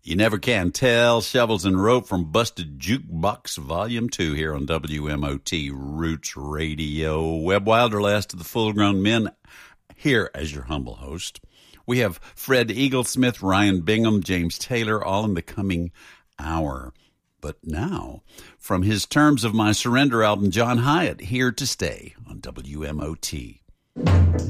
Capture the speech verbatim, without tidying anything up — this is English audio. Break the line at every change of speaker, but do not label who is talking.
You never can tell. Shovels and Rope from Busted Jukebox Volume two here on W M O T Roots Radio. Webb Wilder, last of the full-grown men, here as your humble host. We have Fred Eaglesmith, Ryan Bingham, James Taylor, all in the coming hour. But now, from his Terms of My Surrender album, John Hiatt, Here to Stay on W M O T.